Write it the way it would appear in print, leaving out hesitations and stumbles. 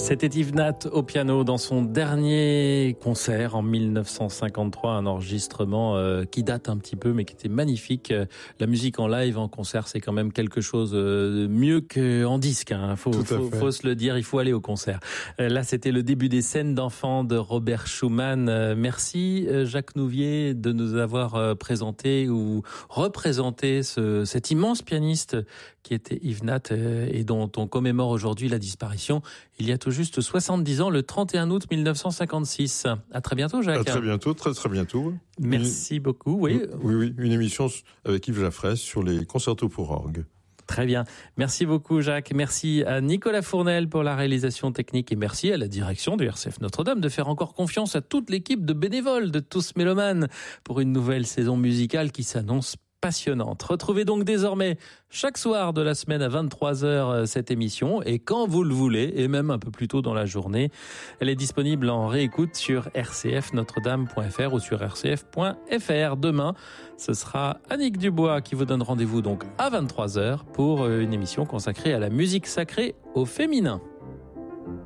C'était Yves Nat au piano dans son dernier concert en 1953, un enregistrement qui date un petit peu mais qui était magnifique. La musique en live, en concert, c'est quand même quelque chose de mieux qu'en disque. Faut se le dire, il faut aller au concert. Là, c'était le début des scènes d'enfants de Robert Schumann. Merci Jacques Nouvier de nous avoir présenté ou représenté cet immense pianiste qui était Yves Nat et dont on commémore aujourd'hui la disparition il y a tout juste 70 ans, le 31 août 1956. À très bientôt, Jacques. À très bientôt, très bientôt. Merci beaucoup. Oui, une émission avec Yves Jaffray sur les concertos pour orgue. Très bien. Merci beaucoup, Jacques. Merci à Nicolas Fournel pour la réalisation technique et merci à la direction du RCF Notre-Dame de faire encore confiance à toute l'équipe de bénévoles de Tous Mélomanes pour une nouvelle saison musicale qui s'annonce passionnante. Retrouvez donc désormais chaque soir de la semaine à 23h cette émission et quand vous le voulez et même un peu plus tôt dans la journée. Elle est disponible en réécoute sur rcfnotredame.fr ou sur rcf.fr. Demain, ce sera Annick Dubois qui vous donne rendez-vous donc à 23h pour une émission consacrée à la musique sacrée au féminin.